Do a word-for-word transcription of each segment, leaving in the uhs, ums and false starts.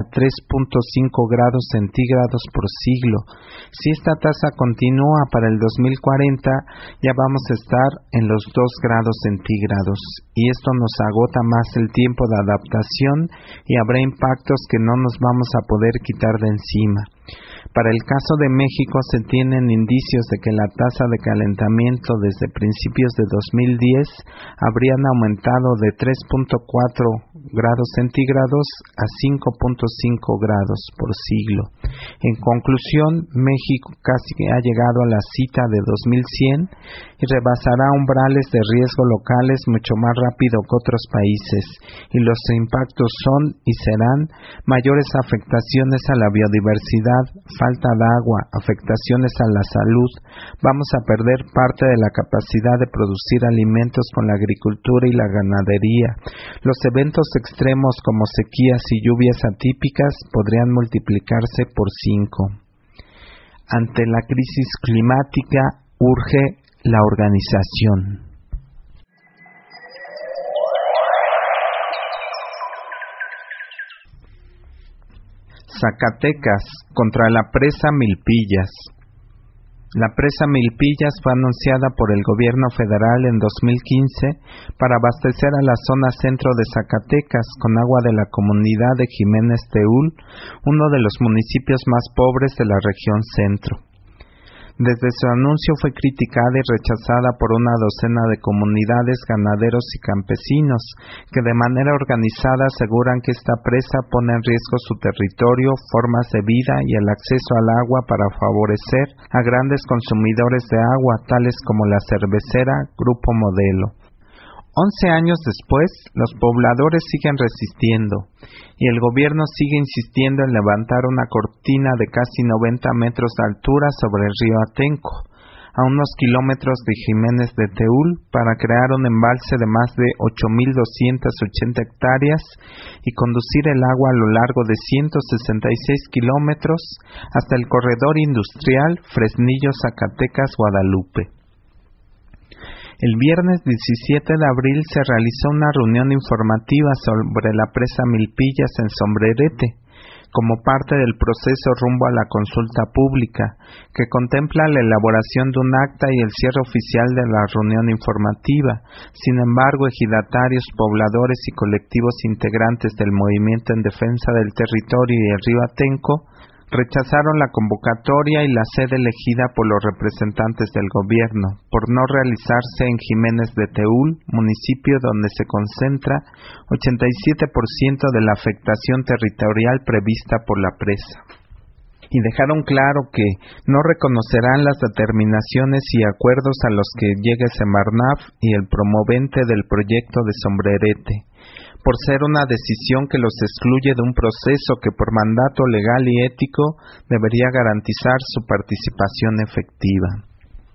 tres punto cinco grados centígrados por siglo. Si esta tasa continúa para el dos mil cuarenta, ya vamos a estar en los dos grados centígrados, y esto nos agota más el tiempo de adaptación y habrá impactos que no nos vamos a poder quitar de encima. Para el caso de México se tienen indicios de que la tasa de calentamiento desde principios de dos mil diez habrían aumentado de tres punto cuatro grados centígrados a cinco punto cinco grados por siglo. En conclusión, México casi ha llegado a la cita de dos mil cien y rebasará umbrales de riesgo locales mucho más rápido que otros países, y los impactos son y serán mayores afectaciones a la biodiversidad, falta de agua, afectaciones a la salud. Vamos a perder parte de la capacidad de producir alimentos con la agricultura y la ganadería. Los eventos extremos como sequías y lluvias atípicas podrían multiplicarse por cinco. Ante la crisis climática urge la organización. Zacatecas contra la presa Milpillas. La presa Milpillas fue anunciada por el gobierno federal en dos mil quince para abastecer a la zona centro de Zacatecas con agua de la comunidad de Jiménez Teúl, uno de los municipios más pobres de la región centro. Desde su anuncio fue criticada y rechazada por una docena de comunidades, ganaderos y campesinos, que de manera organizada aseguran que esta presa pone en riesgo su territorio, formas de vida y el acceso al agua para favorecer a grandes consumidores de agua, tales como la cervecera Grupo Modelo. Once años después, los pobladores siguen resistiendo y el gobierno sigue insistiendo en levantar una cortina de casi noventa metros de altura sobre el río Atenco, a unos kilómetros de Jiménez de Teúl, para crear un embalse de más de ocho mil doscientas ochenta hectáreas y conducir el agua a lo largo de ciento sesenta y seis kilómetros hasta el corredor industrial Fresnillo-Zacatecas-Guadalupe. El viernes diecisiete de abril se realizó una reunión informativa sobre la presa Milpillas en Sombrerete, como parte del proceso rumbo a la consulta pública, que contempla la elaboración de un acta y el cierre oficial de la reunión informativa. Sin embargo, ejidatarios, pobladores y colectivos integrantes del movimiento en defensa del territorio y el río Atenco rechazaron la convocatoria y la sede elegida por los representantes del gobierno, por no realizarse en Jiménez de Teúl, municipio donde se concentra ochenta y siete por ciento de la afectación territorial prevista por la presa. Y dejaron claro que no reconocerán las determinaciones y acuerdos a los que llegue Semarnat y el promovente del proyecto de Sombrerete, por ser una decisión que los excluye de un proceso que por mandato legal y ético debería garantizar su participación efectiva.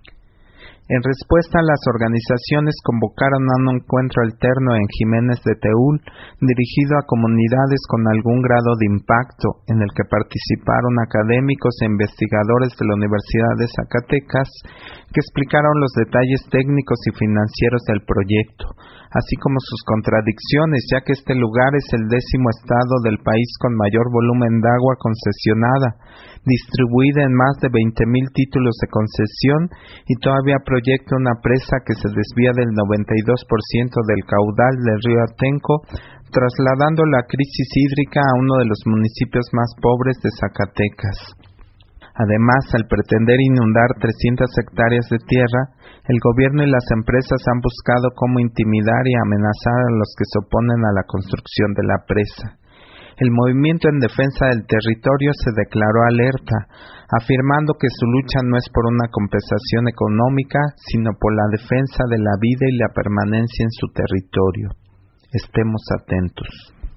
En respuesta, las organizaciones convocaron a un encuentro alterno en Jiménez de Teúl, dirigido a comunidades con algún grado de impacto, en el que participaron académicos e investigadores de la Universidad de Zacatecas, que explicaron los detalles técnicos y financieros del proyecto, así como sus contradicciones, ya que este lugar es el décimo estado del país con mayor volumen de agua concesionada, distribuida en más de veinte mil títulos de concesión, y todavía proyecta una presa que se desvía del noventa y dos por ciento del caudal del río Atenco, trasladando la crisis hídrica a uno de los municipios más pobres de Zacatecas. Además, al pretender inundar trescientas hectáreas de tierra, el gobierno y las empresas han buscado cómo intimidar y amenazar a los que se oponen a la construcción de la presa. El movimiento en defensa del territorio se declaró alerta, afirmando que su lucha no es por una compensación económica, sino por la defensa de la vida y la permanencia en su territorio. Estemos atentos.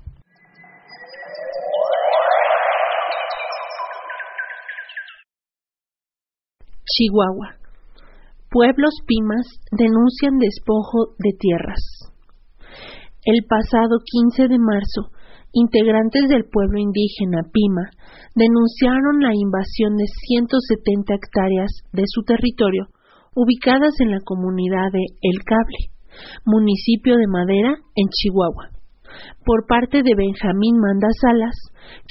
Chihuahua. Pueblos Pimas denuncian despojo de tierras. El pasado quince de marzo, integrantes del pueblo indígena Pima denunciaron la invasión de ciento setenta hectáreas de su territorio, ubicadas en la comunidad de El Cable, municipio de Madera, en Chihuahua, por parte de Benjamín Manda Salas,